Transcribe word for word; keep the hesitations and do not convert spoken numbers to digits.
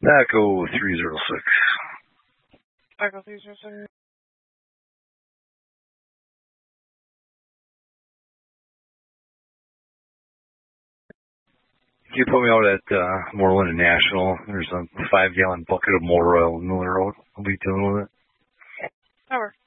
Echo three zero six. Echo three zero six. Can you put me out at uh, Moreland and National? There's a five-gallon bucket of motor oil in Miller Road. I'll be dealing with it. Over.